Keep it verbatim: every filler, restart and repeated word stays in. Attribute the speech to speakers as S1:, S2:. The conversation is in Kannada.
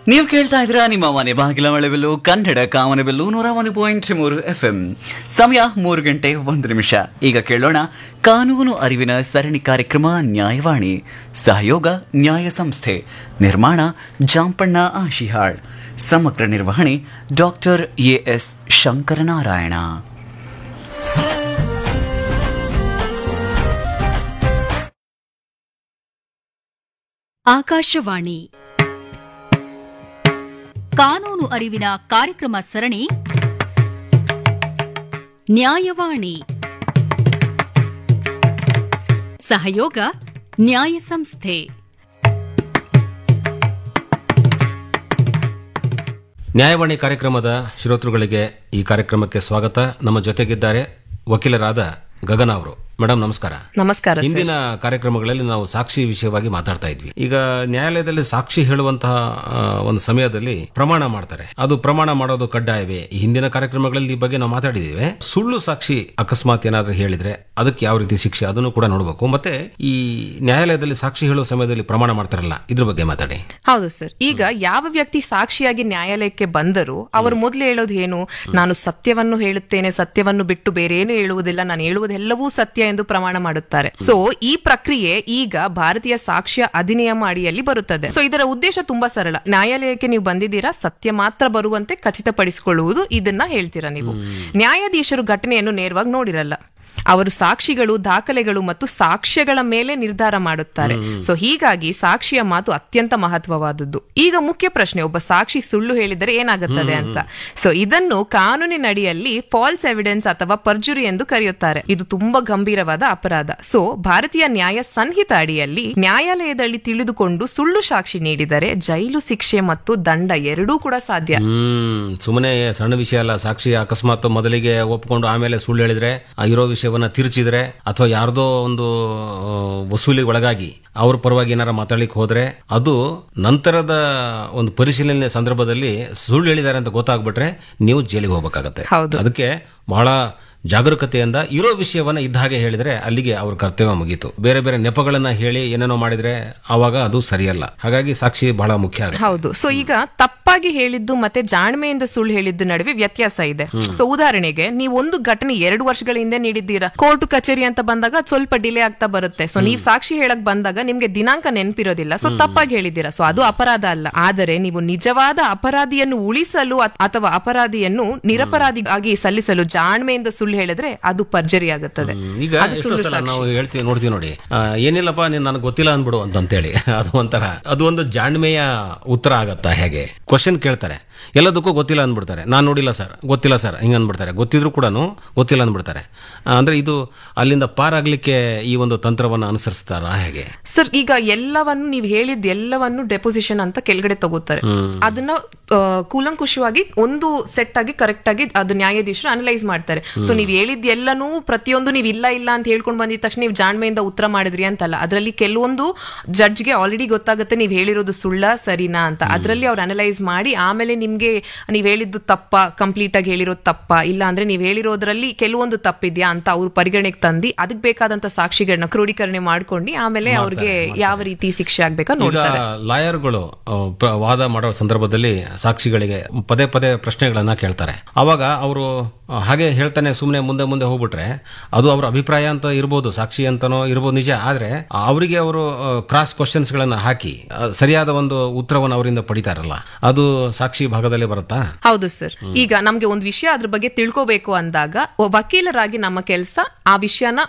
S1: ನೀವು ಕೇಳ್ತಾ ಇದ್ದೀರಾ ನಿಮ್ಮ ಮನೆ ಬಾಗಿಲ ಮಳೆಬೆಲ್ಲು ಕನ್ನಡ ಕಾಮನಬೆಲ್ಲು ನೂರ ಒಂದು ಪಾಯಿಂಟ್ ಮೂರು ಎಫ್ ಎಂ. ಸಮಯ ಮೂರು ಗಂಟೆ ಒಂದು ನಿಮಿಷ. ಈಗ ಕೇಳೋಣ ಕಾನೂನು ಅರಿವಿನ ಸರಣಿ ಕಾರ್ಯಕ್ರಮ ನ್ಯಾಯವಾಣಿ. ಸಹಯೋಗ ನ್ಯಾಯ ಸಂಸ್ಥೆ, ನಿರ್ಮಾಣ ಜಾಂಪಣ್ಣ ಆಶಿಹಾಳ್, ಸಮಗ್ರ ನಿರ್ವಹಣೆ doctor A S Shankaranarayana.
S2: Akashvani ಕಾನೂನು ಅರಿವಿನ ಕಾರ್ಯಕ್ರಮ ಸರಣಿ ನ್ಯಾಯವಾಣಿ. ಸಹಯೋಗ ನ್ಯಾಯ ಸಂಸ್ಥೆ.
S3: ನ್ಯಾಯವಾಣಿ ಕಾರ್ಯಕ್ರಮದ ಶ್ರೋತೃಗಳಿಗೆ ಈ ಕಾರ್ಯಕ್ರಮಕ್ಕೆ ಸ್ವಾಗತ. ನಮ್ಮ ಜೊತೆಗಿದ್ದಾರೆ ವಕೀಲರಾದ ಗಗನ ಅವರು. ಮೇಡಮ್ ನಮಸ್ಕಾರ.
S4: ನಮಸ್ಕಾರ.
S3: ಹಿಂದಿನ ಕಾರ್ಯಕ್ರಮಗಳಲ್ಲಿ ನಾವು ಸಾಕ್ಷಿ ವಿಷಯವಾಗಿ ಮಾತಾಡ್ತಾ ಇದ್ವಿ. ಈಗ ನ್ಯಾಯಾಲಯದಲ್ಲಿ ಸಾಕ್ಷಿ ಹೇಳುವಂತಹ ಒಂದು ಸಮಯದಲ್ಲಿ ಪ್ರಮಾಣ ಮಾಡ್ತಾರೆ. ಅದು ಪ್ರಮಾಣ ಮಾಡೋದು ಕಡ್ಡಾಯವೇ? ಈ ಹಿಂದಿನ ಕಾರ್ಯಕ್ರಮಗಳಲ್ಲಿ ಈ ಬಗ್ಗೆ ನಾವು ಮಾತಾಡಿದ್ದೇವೆ. ಸುಳ್ಳು ಸಾಕ್ಷಿ ಅಕಸ್ಮಾತ್ ಏನಾದ್ರೂ ಹೇಳಿದ್ರೆ ಅದಕ್ಕೆ ಯಾವ ರೀತಿ ಶಿಕ್ಷೆ, ಅದನ್ನು ಕೂಡ ನೋಡಬೇಕು. ಮತ್ತೆ ಈ ನ್ಯಾಯಾಲಯದಲ್ಲಿ ಸಾಕ್ಷಿ ಹೇಳುವ ಸಮಯದಲ್ಲಿ ಪ್ರಮಾಣ ಮಾಡ್ತಾರಲ್ಲ, ಇದ್ರ ಬಗ್ಗೆ ಮಾತಾಡಿ.
S4: ಹೌದು ಸರ್. ಈಗ ಯಾವ ವ್ಯಕ್ತಿ ಸಾಕ್ಷಿಯಾಗಿ ನ್ಯಾಯಾಲಯಕ್ಕೆ ಬಂದರೂ ಅವರು ಮೊದಲು ಹೇಳೋದು ಏನು? ನಾನು ಸತ್ಯವನ್ನು ಹೇಳುತ್ತೇನೆ, ಸತ್ಯವನ್ನು ಬಿಟ್ಟು ಬೇರೇನು ಹೇಳುವುದಿಲ್ಲ, ನಾನು ಹೇಳುವುದೆಲ್ಲವೂ ಸತ್ಯ ಎಂದು ಪ್ರಮಾಣ ಮಾಡುತ್ತಾರೆ. ಸೊ ಈ ಪ್ರಕ್ರಿಯೆ ಈಗ ಭಾರತೀಯ ಸಾಕ್ಷ್ಯ ಅಧಿನಿಯಮ ಅಡಿಯಲ್ಲಿ ಬರುತ್ತದೆ. ಸೊ ಇದರ ಉದ್ದೇಶ ತುಂಬಾ ಸರಳ. ನ್ಯಾಯಾಲಯಕ್ಕೆ ನೀವು ಬಂದಿದ್ದೀರಾ, ಸತ್ಯ ಮಾತ್ರ ಬರುವಂತೆ ಖಚಿತಪಡಿಸಿಕೊಳ್ಳುವುದು, ಇದನ್ನ ಹೇಳ್ತೀರಾ ನೀವು. ನ್ಯಾಯಾಧೀಶರು ಘಟನೆಯನ್ನು ನೇರವಾಗಿ ನೋಡಿರಲ್ಲ. ಅವರು ಸಾಕ್ಷಿಗಳು, ದಾಖಲೆಗಳು ಮತ್ತು ಸಾಕ್ಷ್ಯಗಳ ಮೇಲೆ ನಿರ್ಧಾರ ಮಾಡುತ್ತಾರೆ. ಸೊ ಹೀಗಾಗಿ ಸಾಕ್ಷಿಯ ಮಾತು ಅತ್ಯಂತ ಮಹತ್ವವಾದದ್ದು. ಈಗ ಮುಖ್ಯ ಪ್ರಶ್ನೆ, ಒಬ್ಬ ಸಾಕ್ಷಿ ಸುಳ್ಳು ಹೇಳಿದರೆ ಏನಾಗುತ್ತದೆ ಅಂತ. ಸೊ ಇದನ್ನು ಕಾನೂನಿನಡಿಯಲ್ಲಿ ಫಾಲ್ಸ್ ಎವಿಡೆನ್ಸ್ ಅಥವಾ ಪರ್ಜುರಿ ಎಂದು ಕರೆಯುತ್ತಾರೆ. ಇದು ತುಂಬಾ ಗಂಭೀರವಾದ ಅಪರಾಧ. ಸೊ ಭಾರತೀಯ ನ್ಯಾಯ ಸಂಹಿತ ಅಡಿಯಲ್ಲಿ ನ್ಯಾಯಾಲಯದಲ್ಲಿ ತಿಳಿದುಕೊಂಡು ಸುಳ್ಳು ಸಾಕ್ಷಿ ನೀಡಿದರೆ ಜೈಲು ಶಿಕ್ಷೆ ಮತ್ತು ದಂಡ ಎರಡೂ ಕೂಡ ಸಾಧ್ಯ.
S3: ಹ್ಮ್ ಸುಮ್ಮನೆ ಸಣ್ಣ ವಿಷಯ ಅಲ್ಲ. ಸಾಕ್ಷಿ ಅಕಸ್ಮಾತ್ ಮೊದಲಿಗೆ ಒಪ್ಕೊಂಡು ಆಮೇಲೆ ಸುಳ್ಳು ಹೇಳಿದ್ರೆ, ಇರೋ ವಿಷಯವನ್ನ ತಿರುಚಿದ್ರೆ, ಅಥವಾ ಯಾರ್ದೋ ಒಂದು ವಸೂಲಿ ಒಳಗಾಗಿ ಅವ್ರ ಪರವಾಗಿ ಏನಾರ ಮಾತಾಡ್ಲಿಕ್ಕೆ ಹೋದ್ರೆ, ಅದು ನಂತರದ ಒಂದು ಪರಿಶೀಲನೆ ಸಂದರ್ಭದಲ್ಲಿ ಸುಳ್ಳು ಹೇಳಿದ್ದಾರೆ ಅಂತ ಗೊತ್ತಾಗ್ಬಿಟ್ರೆ ನೀವು ಜೈಲಿಗೆ ಹೋಗ್ಬೇಕಾಗತ್ತೆ. ಅದಕ್ಕೆ ಬಹಳ ಜಾಗರೂಕತೆಯಿಂದ ಇರೋ ವಿಷಯವನ್ನ ಇದ್ದ ಹಾಗೆ ಹೇಳಿದ್ರೆ ಅಲ್ಲಿಗೆ ಅವ್ರ ಕರ್ತವ್ಯ ಮುಗೀತು. ಬೇರೆ ಬೇರೆ ನೆಪಗಳನ್ನ ಹೇಳಿ ಏನೇನೋ ಮಾಡಿದ್ರೆ ಅವಾಗ ಅದು ಸರಿಯಲ್ಲ. ಹಾಗಾಗಿ ಸಾಕ್ಷಿ ಬಹಳ ಮುಖ್ಯ.
S4: ಹೌದು. ಸೊ ಈಗ ತಪ್ಪಾಗಿ ಹೇಳಿದ್ದು ಮತ್ತೆ ಜಾಣ್ಮೆಯಿಂದ ಸುಳ್ಳು ಹೇಳಿದ್ದು ನಡುವೆ ವ್ಯತ್ಯಾಸ ಇದೆ. ಸೊ ಉದಾಹರಣೆಗೆ, ನೀವು ಒಂದು ಘಟನೆ ಎರಡು ವರ್ಷಗಳ ಹಿಂದೆ ನೀಡಿದ್ದೀರಾ, ಕೋರ್ಟ್ ಕಚೇರಿ ಅಂತ ಬಂದಾಗ ಸ್ವಲ್ಪ ಡಿಲೇ ಆಗ್ತಾ ಬರುತ್ತೆ. ಸೊ ನೀವು ಸಾಕ್ಷಿ ಹೇಳಕ್ ಬಂದಾಗ ನಿಮ್ಗೆ ದಿನಾಂಕ ನೆನಪಿರೋದಿಲ್ಲ, ಸೊ ತಪ್ಪಾಗಿ ಹೇಳಿದ್ದೀರಾ. ಸೊ ಅದು ಅಪರಾಧ ಅಲ್ಲ. ಆದರೆ ನೀವು ನಿಜವಾದ ಅಪರಾಧಿಯನ್ನು ಉಳಿಸಲು ಅಥವಾ ಅಪರಾಧಿಯನ್ನು ನಿರಪರಾಧಿಯಾಗಿ ಸಲ್ಲಿಸಲು ಜಾಣ್ಮೆಯಿಂದ ಸುಳ್ಳು ಹೇಳಿದ್ರೆ ಅದು ಪರ್ಜರಿ ಆಗುತ್ತದೆ.
S3: ಈಗ ನಾವು ಹೇಳ್ತೀವಿ, ನೋಡ್ತೀವಿ ನೋಡಿ, ಏನಿಲ್ಲಪ್ಪ ನೀನ್ ನನಗೆ ಗೊತ್ತಿಲ್ಲ ಅನ್ಬಿಡು ಅಂತೇಳಿ, ಅದು ಒಂಥರ ಅದು ಒಂದು ಜಾಣ್ಮೆಯ ಉತ್ತರ ಆಗತ್ತಾ? ಹೇಗೆ ಕ್ವಶನ್ ಕೇಳ್ತಾರೆ, ಎಲ್ಲದಕ್ಕೂ ಗೊತ್ತಿಲ್ಲ ಅಂದ್ಬಿಡ್ತಾರೆ. ನಾನ್ ನೋಡಿಲ್ಲ ಸರ್, ಗೊತ್ತಿಲ್ಲ ಸರ್, ಹಿಂಗ ಅಂದ್ಬಿಡ್ತಾರೆ. ಗೊತ್ತಿದ್ರು ಕೂಡ ಗೊತ್ತಿಲ್ಲ ಅಂದ್ಬಿಡ್ತಾರೆ. ಅಂದ್ರೆ ಇದು ಅಲ್ಲಿಂದ ಪಾರಾಗ್ಲಿಕ್ಕೆ ಈ ಒಂದು ತಂತ್ರವನ್ನು ಅನುಸರಿಸ್ತಾರ ಹೇಗೆ?
S4: ಸರ್, ಈಗ ಎಲ್ಲವನ್ನು ನೀವು ಹೇಳಿದ ಎಲ್ಲವನ್ನು ಡೆಪೋಸಿಷನ್ ಅಂತ ಕೆಳಗಡೆ ತಗೋತಾರೆ. ಅದನ್ನ ಕೂಲಂಕುಷವಾಗಿ ಒಂದು ಸೆಟ್ ಆಗಿ ಕರೆಕ್ಟ್ ಆಗಿ ಅದು ನ್ಯಾಯಾಧೀಶರು ಅನಲೈಸ್ ಮಾಡ್ತಾರೆ. ಸೊ ನೀವು ಹೇಳಿದ ಎಲ್ಲನೂ ಪ್ರತಿಯೊಂದು ನೀವು ಇಲ್ಲ ಇಲ್ಲ ಅಂತ ಹೇಳ್ಕೊಂಡು ಬಂದಿದ ತಕ್ಷಣ ನೀವು ಜಾಣ್ಮೆಯಿಂದ ಉತ್ತರ ಮಾಡಿದ್ರಿ ಅಂತಲ್ಲ. ಅದರಲ್ಲಿ ಕೆಲವೊಂದು ಜಡ್ಜ್ಗೆ ಆಲ್ರೆಡಿ ಗೊತ್ತಾಗುತ್ತೆ ನೀವು ಹೇಳಿರೋದು ಸುಳ್ಳ ಸರಿನಾ ಅಂತ. ಅದರಲ್ಲಿ ಅವ್ರು ಅನಲೈಸ್ ಮಾಡಿ ಆಮೇಲೆ ನಿಮ್ಗೆ ನೀವ್ ಹೇಳಿದ್ದು ತಪ್ಪ, ಕಂಪ್ಲೀಟ್ ಆಗಿ ಹೇಳಿರೋದು ತಪ್ಪ, ಇಲ್ಲ ಅಂದ್ರೆ ನೀವ್ ಹೇಳಿರೋದ್ರಲ್ಲಿ ಕೆಲವೊಂದು ತಪ್ಪಿದ್ಯಾ ಅಂತ ಅವ್ರು ಪರಿಗಣೆಗೆ ತಂದು ಅದಕ್ಕೆ ಬೇಕಾದಂತ ಸಾಕ್ಷಿಗಳನ್ನ ಕ್ರೋಢೀಕರಣೆ ಮಾಡ್ಕೊಂಡು ಆಮೇಲೆ ಅವ್ರಿಗೆ ಯಾವ ರೀತಿ ಶಿಕ್ಷೆ ಆಗ್ಬೇಕಾ ನೋಡ್ತಾರೆ.
S3: ಲಾಯರ್ಗಳು ವಾದ ಮಾಡೋ ಸಂದರ್ಭದಲ್ಲಿ ಸಾಕ್ಷಿಗಳಿಗೆ ಪದೇ ಪದೇ ಪ್ರಶ್ನೆಗಳನ್ನ ಕೇಳ್ತಾರೆ. ಅವಾಗ ಅವರು ಹಾಗೆ ಹೇಳ್ತಾನೆ ಸುಮ್ನೆ ಮುಂದೆ ಮುಂದೆ ಹೋಗ್ಬಿಟ್ರೆ ಅದು ಅವ್ರ ಅಭಿಪ್ರಾಯ ಅಂತ ಇರ್ಬೋದು, ಸಾಕ್ಷಿ ಅಂತನೋ ಇರ್ಬೋದು, ನಿಜ. ಆದ್ರೆ ಅವರಿಗೆ ಅವರು ಕ್ರಾಸ್ ಕ್ವಶನ್ಸ್ ಗಳನ್ನ ಹಾಕಿ ಸರಿಯಾದ ಒಂದು ಉತ್ತರವನ್ನು ಅವರಿಂದ ಪಡಿತಾರಲ್ಲ, ಅದು ಸಾಕ್ಷಿ ಭಾಗದಲ್ಲೇ ಬರುತ್ತಾ?
S4: ಹೌದು ಸರ್. ಈಗ ನಮ್ಗೆ ಒಂದು ವಿಷಯ ಅದ್ರ ಬಗ್ಗೆ ತಿಳ್ಕೋಬೇಕು ಅಂದಾಗ ವಕೀಲರಾಗಿ ನಮ್ಮ ಕೆಲಸ ಆ ವಿಷಯನ